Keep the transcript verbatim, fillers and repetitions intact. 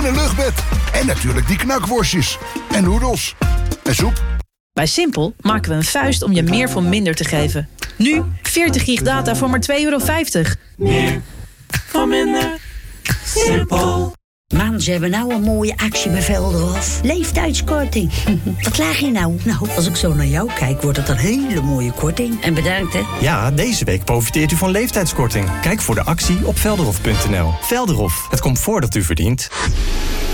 een luchtbed. En natuurlijk die knakworstjes. En noedels. En soep. Bij Simpel maken we een vuist om je meer voor minder te geven. Nu veertig gig data voor maar twee euro vijftig. Meer voor minder. Simpel. Man, ze hebben nou een mooie actie bij Velderhof. Leeftijdskorting. Wat laag je nou? Nou, als ik zo naar jou kijk, wordt het een hele mooie korting. En bedankt, hè. Ja, deze week profiteert u van leeftijdskorting. Kijk voor de actie op velderhof punt n l. Velderhof, het comfort dat u verdient.